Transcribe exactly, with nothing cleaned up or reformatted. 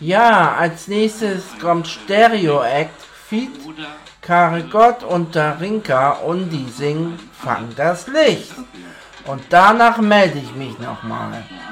Ja, als nächstes kommt Stereo Act, Feat, Karigott und Darinka und die singen Fang das Licht. Und danach melde ich mich nochmal.